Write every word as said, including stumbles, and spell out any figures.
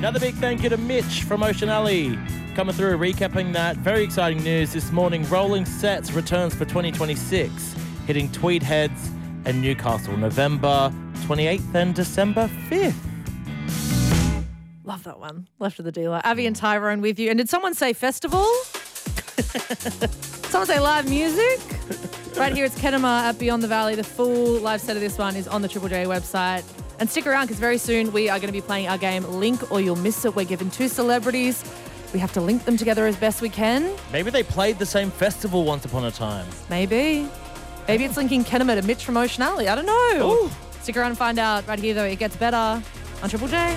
Another big thank you to Mitch from Ocean Alley. Coming through, recapping that. Very exciting news this morning. Rolling Sets returns for twenty twenty-six, hitting Tweed Heads and Newcastle, November twenty-eighth and December fifth. Love that one. Left of the dealer. Avi and Tyrone with you. And did someone say festival? Someone say live music? Right here, it's Kenema at Beyond the Valley. The full live set of this one is on the Triple J website. And stick around because very soon we are going to be playing our game Link or You'll Miss It. We're given two celebrities. We have to link them together as best we can. Maybe they played the same festival once upon a time. Maybe. Maybe it's linking Kenema to Mitch from Ocean Alley. I don't know. Ooh. Stick around and find out. Right here, though, it gets better on Triple J.